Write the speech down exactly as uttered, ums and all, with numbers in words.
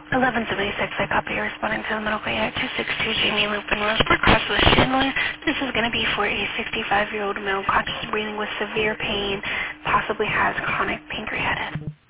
eleven seventy-six, I copy responding to the medical unit two six two Jamie Loop in Roseburg, Crosswell, Schindler. This is going to be for a sixty-five-year-old male conscious breathing with severe pain, possibly has chronic pancreatitis.